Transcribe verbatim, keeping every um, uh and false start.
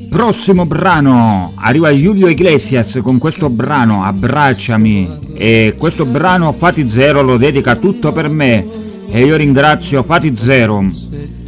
Prossimo brano, arriva Julio Iglesias con questo brano Abbracciami, e questo brano Fati Zero lo dedica tutto per me e io ringrazio Fati Zero.